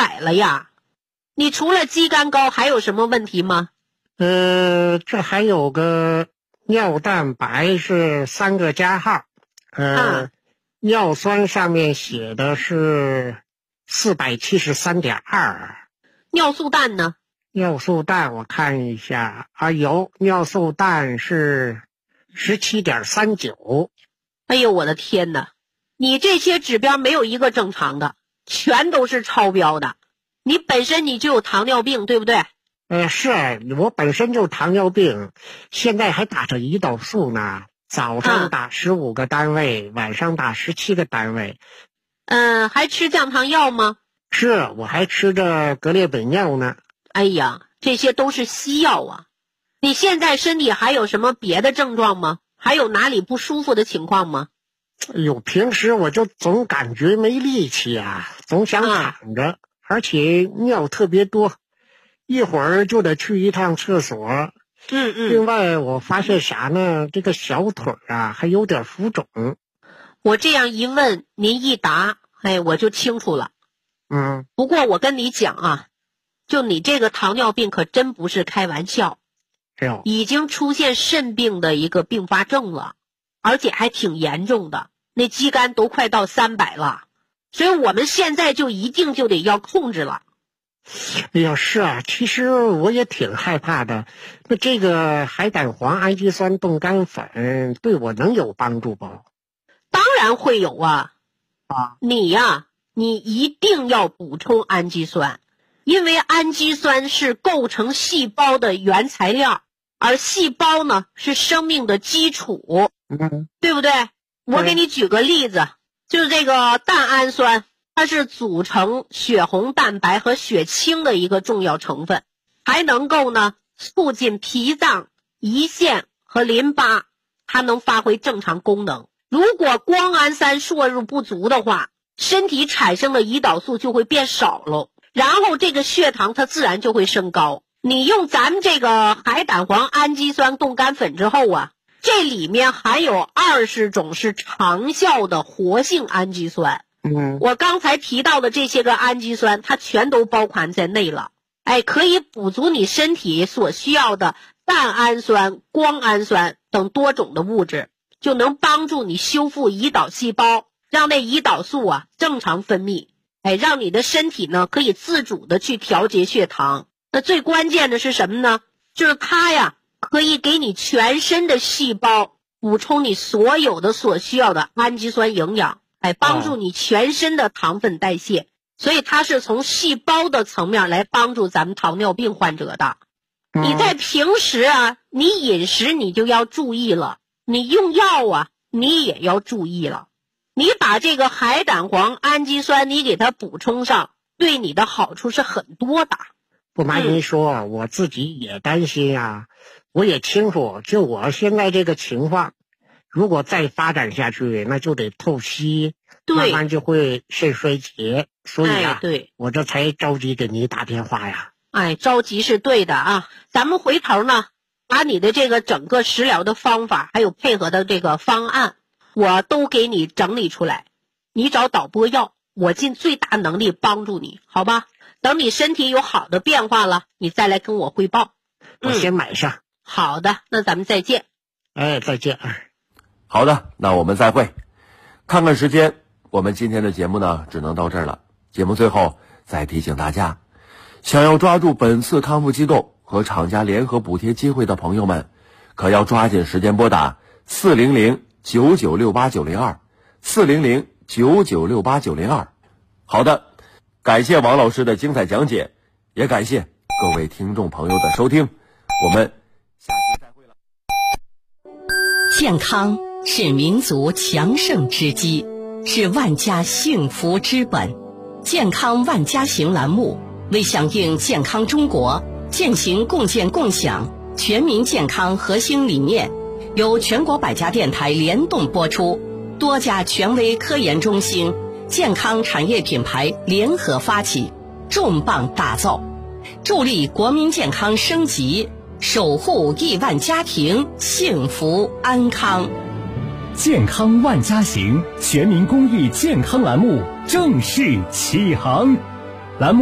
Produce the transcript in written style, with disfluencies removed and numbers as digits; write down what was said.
300了呀。你除了肌酐高还有什么问题吗？ 这还有个尿蛋白是3个加号，尿酸上面写的是473.2。 尿素氮呢？ 尿素氮我看一下有尿素氮是17.39。 哎呦我的天哪，你这些指标没有一个正常的，全都是超标的。你本身你就有糖尿病对不对？ 是我本身就糖尿病，现在还打着胰岛素呢，早上打15个单位，晚上打17个单位。 还吃降糖药吗？ 是，我还吃着格列本药呢。 哎呀，这些都是西药啊。你现在身体还有什么别的症状吗？还有哪里不舒服的情况吗？ 平时我就总感觉没力气啊，总想躺着，而且尿特别多，一会儿就得去一趟厕所。另外我发现啥呢？这个小腿还有点浮肿。 我这样一问，您一答，我就清楚了。不过我跟你讲啊，就你这个糖尿病可真不是开玩笑，已经出现肾病的一个并发症了，而且还挺严重的，那肌酐都快到300了，所以我们现在就一定就得要控制了。 哎呀，是啊，其实我也挺害怕的。那这个海胆黄氨基酸冻干粉对我能有帮助不？ 当然会有啊。你一定要补充氨基酸，因为氨基酸是构成细胞的原材料，而细胞呢是生命的基础，对不对？我给你举个例子，就是这个蛋氨酸，它是组成血红蛋白和血清的一个重要成分，还能够呢促进脾脏、胰腺和淋巴，它能发挥正常功能。如果胱氨酸摄入不足的话，身体产生的胰岛素就会变少了，然后这个血糖它自然就会升高。你用咱们这个海胆黄氨基酸冻干粉之后啊，这里面含有20种是长效的活性氨基酸。我刚才提到的这些个氨基酸，它全都包含在内了。可以补足你身体所需要的蛋氨酸、胱氨酸等多种的物质，就能帮助你修复胰岛细胞，让那胰岛素正常分泌，让你的身体呢可以自主的去调节血糖。那最关键的是什么呢？就是它可以给你全身的细胞补充你所有的所需要的氨基酸营养，帮助你全身的糖分代谢。所以它是从细胞的层面来帮助咱们糖尿病患者的。你在平时你饮食你就要注意了，你用药你也要注意了。你把这个海胆黄氨基酸你给它补充上，对你的好处是很多的。 不瞒您说，我自己也担心我也清楚，就我现在这个情况，如果再发展下去，那就得透析，慢慢就会肾衰竭。所以对，我这才着急给你打电话呀。 着急是对的咱们回头呢，把你的这个整个食疗的方法，还有配合的这个方案，我都给你整理出来。你找导播要，我尽最大能力帮助你，好吧？等你身体有好的变化了，你再来跟我汇报。 我先买上。 好的，那咱们再见。 再见。 好的，那我们再会。看看时间，我们今天的节目呢只能到这儿了。节目最后再提醒大家，想要抓住本次康复机构和厂家联合补贴机会的朋友们，可要抓紧时间拨打400-9968-902 400-9968-902。好的，感谢王老师的精彩讲解，也感谢各位听众朋友的收听，我们下期再会了。 健康是民族强盛之基，是万家幸福之本。健康万家行栏目为响应健康中国践行共建共享全民健康核心理念，由全国100家电台联动播出，多家权威科研中心、健康产业品牌联合发起，重磅打造，助力国民健康升级，守护亿万家庭幸福安康。 健康万家行全民公益健康栏目正式启航。